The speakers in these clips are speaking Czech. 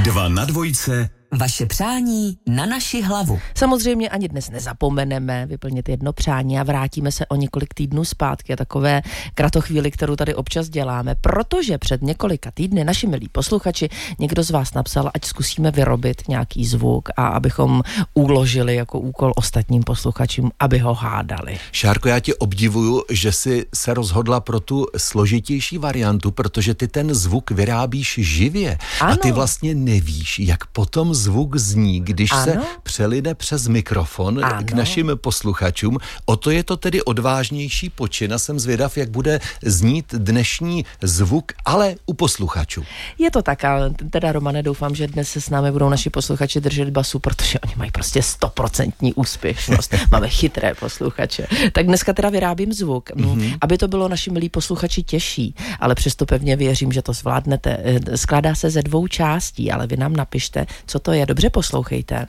Dva na dvojce. Vaše přání na naši hlavu. Samozřejmě ani dnes nezapomeneme vyplnit jedno přání a vrátíme se o několik týdnů zpátky a takové kratochvíli, kterou tady občas děláme, protože před několika týdny naši milí posluchači, někdo z vás napsal, ať zkusíme vyrobit nějaký zvuk a abychom uložili jako úkol ostatním posluchačům, aby ho hádali. Šárko, já tě obdivuju, že jsi se rozhodla pro tu složitější variantu, protože ty ten zvuk vyrábíš živě. Ano. A ty vlastně nevíš, jak potom zvuk zní, když ano. se přelide přes mikrofon k našim posluchačům. O to je to tedy odvážnější počin a jsem zvědav, jak bude znít dnešní zvuk, ale u posluchačů. Je to tak, ale teda Romane, doufám, že dnes se s námi budou naši posluchači držet basu, protože oni mají prostě 100% úspěšnost. Máme chytré posluchače. Tak dneska teda vyrábím zvuk, aby to bylo naši milí posluchači těžší, ale přesto pevně věřím, že to zvládnete. Skládá se ze 2 částí, ale vy nám napište, co to je. Dobře poslouchejte.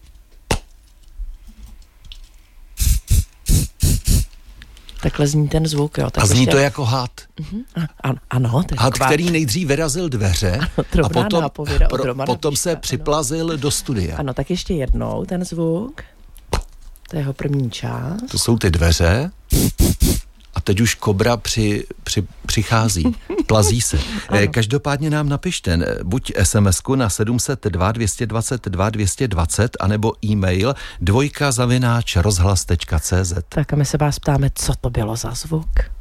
Takhle zní ten zvuk, jo. Tak a zní ještě... to jako had. Ano. Had, který nejdřív vyrazil dveře a potom se připlazil do studia. Ano, tak ještě jednou ten zvuk. To je jeho první část. To jsou ty dveře. A teď už kobra přichází, plazí se. Každopádně nám napište, buď SMS-ku na 702 222 220, anebo e-mail dvojka@rozhlas.cz. Tak a my se vás ptáme, co to bylo za zvuk.